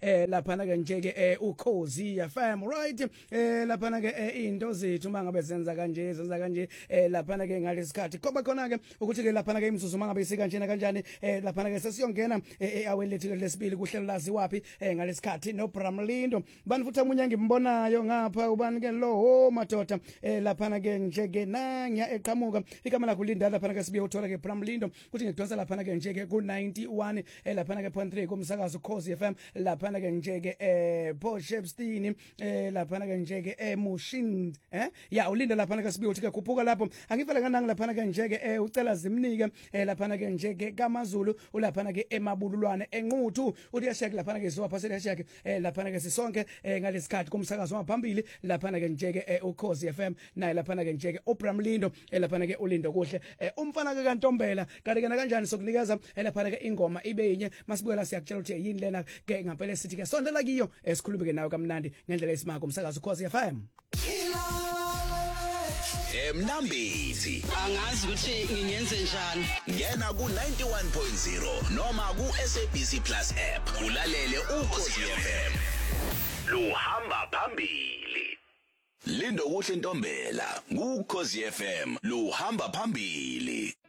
laphana ke nje ke ukhozi FM right laphana ke into zethu mangabe zenza kanje laphana ke ngalesikhathi koba khona ke ukuthi ke laphana ke imzuzu mangabe isikanjena kanjani laphana ke sesiyongena awelethu lesibili kuhlelo laziwapi ngalesikhathi no Bramlindo bani futhi amunye ngimbonayo ngapha ubani ke lo madoda laphana ke nje ke nanya eqhamuka igama lakho Linda laphana ke sibiye uthola ke Bramlindo kuthi ngidonsa laphana ke nje ke ku 91 laphana ke .3 kumsakazo Khosi FM laphana ke nje ke Paul Shepstein laphana ke nje ke Mushin ya ulinda laphana ke sibiye uthi ke khuphuka lapho angivela kananga laphana ke nje ke ucela zimnike laphana ke nje ke kaMazulu ulaphana ke emabululwane enquthu uthi yasheke laphana ke ziwa phasela yasheke laphana ke sisonke ngalesikhathi kumsakazo waphambili laphana ke nje ke uKhosi FM naye laphana ke nje ke uBramlindo laphana ke ulindo kuhle umfana ke kaNtombela kanti ke kanjani sokunikeza laphana ke ingoma ibe yinye masibuyela siyakutshela ukuthi yini lena ke ngampela sithi ke sondela kiyo esikhulume ke nawe kamnandi ngendlela esimako umsakazo uKhosi FM Mnambithi angazi ukuthi ngingenze njani ngena ku 91.0 noma ku SABC Plus app ulalele uKhosi FM luhamba phambili Lindo kuhle Ntombela ku Khosi FM luhamba phambili